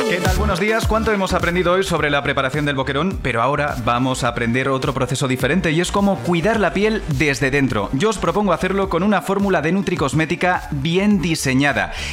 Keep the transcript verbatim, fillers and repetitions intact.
¿Qué tal? Buenos días. ¿Cuánto hemos aprendido hoy sobre la preparación del boquerón? Pero ahora vamos a aprender otro proceso diferente y es cómo cuidar la piel desde dentro. Yo os propongo hacerlo con una fórmula de nutricosmética bien diseñada.